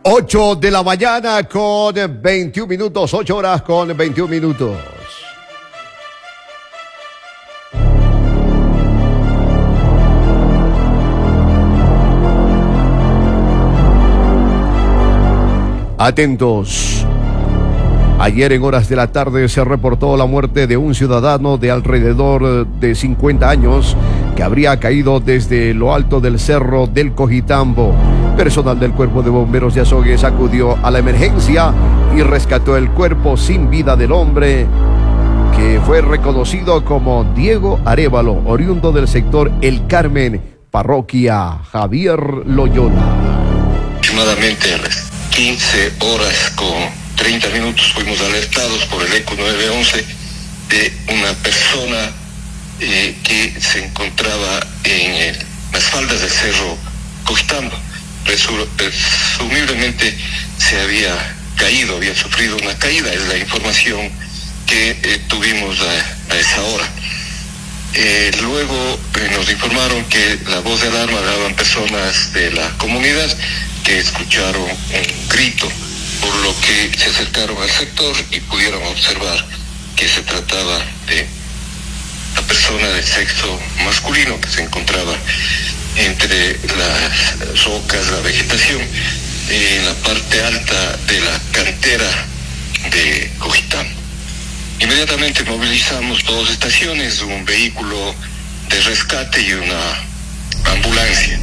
8 de la mañana con 21 minutos, 8 horas con 21 minutos. Atentos. Ayer en horas de la tarde se reportó la muerte de un ciudadano de alrededor de 50 años que habría caído desde lo alto del cerro del Cojitambo. Personal del Cuerpo de Bomberos de Azogues acudió a la emergencia y rescató el cuerpo sin vida del hombre, que fue reconocido como Diego Arévalo, oriundo del sector El Carmen, parroquia Javier Loyola. Aproximadamente a las 15 horas con 30 minutos fuimos alertados por el ECO 911 de una persona que se encontraba en las faldas del cerro Cojitambo. Presumiblemente se había caído, había sufrido una caída, es la información que tuvimos a esa hora. Luego nos informaron que la voz de alarma daban personas de la comunidad que escucharon un grito, por lo que se acercaron al sector y pudieron observar que se trataba de la persona de sexo masculino que se encontraba entre las rocas, la vegetación, en la parte alta de la cantera de Cojitambo. Inmediatamente movilizamos dos estaciones, un vehículo de rescate y una ambulancia.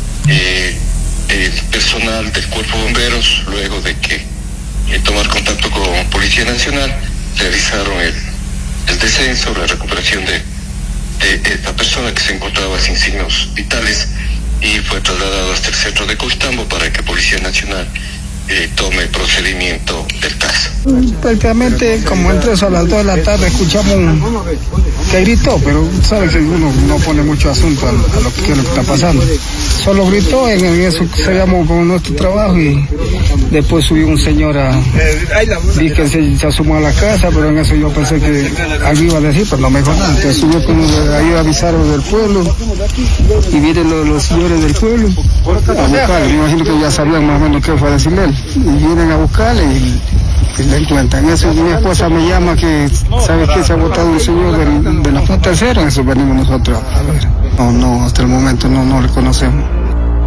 El personal del Cuerpo de Bomberos, luego de que tomar contacto con Policía Nacional, realizaron el descenso, la recuperación de esta persona que se encontraba sin signos vitales y fue trasladado hasta el centro de Cojitambo para que Policía Nacional tome el procedimiento del caso. Prácticamente como entre eso a las 2 de la tarde escuchamos que gritó, pero sabes que uno no pone mucho asunto a lo que está pasando. Solo gritó, en eso seguíamos con nuestro trabajo y después subió un señor vi que se asomó a la casa, pero en eso yo pensé que algo iba a decir, pero no me dijo nada. Entonces subió como ahí avisaron del pueblo y vienen los señores del pueblo a buscarle. Me imagino que ya sabían más o menos qué fue a decirle él. Y vienen a buscarle y le encuentran. Eso mi esposa me llama que, ¿sabes qué? Se ha botado un señor de la punta del cerro. Eso venimos nosotros a ver. No, hasta el momento no le conocemos.